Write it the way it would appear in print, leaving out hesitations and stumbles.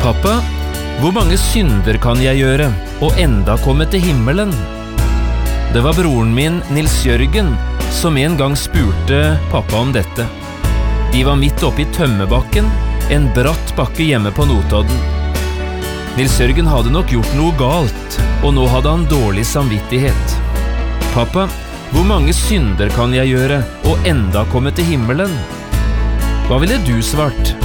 Pappa, hvor mange synder kan jeg gjøre og enda komme til himmelen? Det var broren min, Nils Jørgen, som en gang spurte pappa om dette. De var midt oppe i Tømmebakken, en bratt bakke hjemme på Notodden. Nils Jørgen hadde nok gjort noe galt, og nå hadde han dårlig samvittighet. Pappa, hvor mange synder kan jeg gjøre og enda komme til himmelen? Hva ville du svart?